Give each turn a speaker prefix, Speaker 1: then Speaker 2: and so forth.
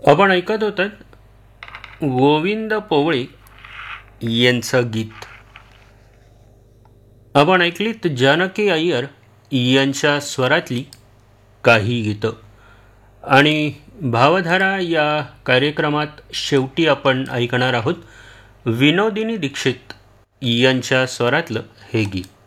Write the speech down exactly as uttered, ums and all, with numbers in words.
Speaker 1: आपण ऐकत होतात गोविंद पोवळे यांचं गीत. आपण ऐकलीत जानकी अय्यर यांच्या स्वरातली काही गीतं. आणि भावधारा या कार्यक्रमात शेवटी आपण ऐकणार आहोत विनोदिनी दीक्षित यांच्या स्वरातलं हे गीत.